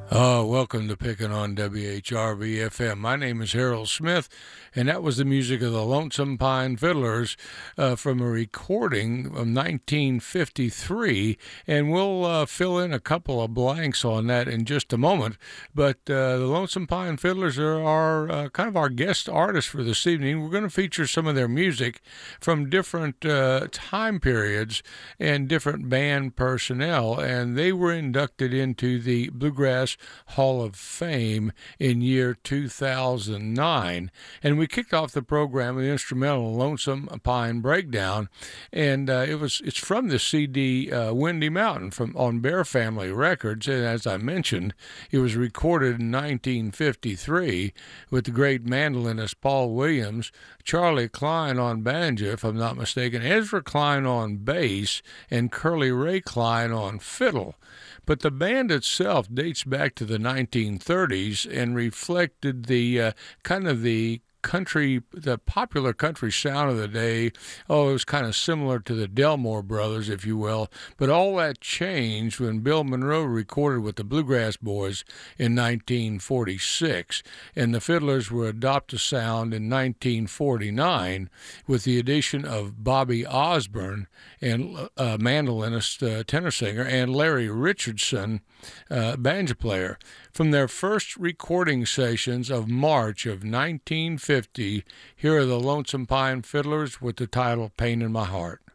Welcome to Picking on WHRV FM. My name is Harold Smith, and that was the music of the Lonesome Pine Fiddlers from a recording of 1953. And we'll fill in a couple of blanks on that in just a moment. But the Lonesome Pine Fiddlers are our kind of our guest artists for this evening. We're going to feature some of their music from different time periods and different band personnel, and they were inducted into the Bluegrass Hall of Fame in year 2009. And we kicked off the program with the instrumental Lonesome Pine Breakdown, and it's from the CD Windy Mountain from on Bear Family Records. And as I mentioned, it was recorded in 1953 with the great mandolinist Paul Williams, Charlie Klein on banjo, if I'm not mistaken, Ezra Klein on bass, and Curly Ray Klein on fiddle. But the band itself dates back to the 1930s and reflected the kind of the popular country sound of the day. Oh, it was kind of similar to the Delmore Brothers, if you will. But all that changed when Bill Monroe recorded with the Bluegrass Boys in 1946. And the Fiddlers were adopted sound in 1949 with the addition of Bobby Osborne, and mandolinist, tenor singer, and Larry Richardson, banjo player. From their first recording sessions of March of 1950, here are the Lonesome Pine Fiddlers with the title Pain in My Heart.